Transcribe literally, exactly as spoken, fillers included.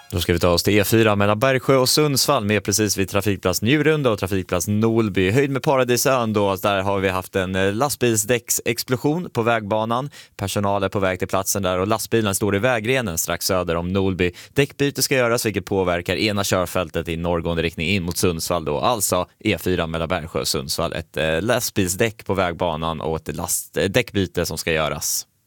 Då ska vi ta oss till E fyra mellan Bergsjö och Sundsvall med precis vid trafikplats Njurunda och trafikplats Nolby. Höjd med Paradisön då, där har vi haft en lastbilsdäcksexplosion på vägbanan. Personal är på väg till platsen där och lastbilen står i vägrenen strax söder om Nolby. Däckbyte ska göras vilket påverkar ena körfältet i norrgående riktning in mot Sundsvall då. Alltså E fyra mellan Bergsjö och Sundsvall. Ett lastbilsdäck på vägbanan och ett last- däckbyte som ska göras.